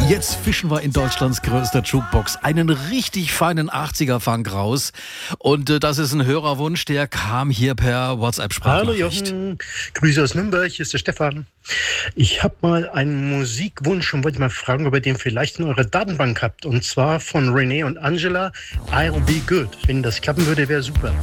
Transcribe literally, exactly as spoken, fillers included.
Jetzt fischen wir in Deutschlands größter Jukebox einen richtig feinen achtziger-Funk raus. Und äh, das ist ein Hörerwunsch, der kam hier per WhatsApp-Sprachnachricht. Hallo Jochen, Grüße aus Nürnberg, hier ist der Stefan. Ich habe mal einen Musikwunsch und wollte mal fragen, ob ihr den vielleicht in eurer Datenbank habt. Und zwar von René und Angela, I'll Be Good. Wenn das klappen würde, wäre super.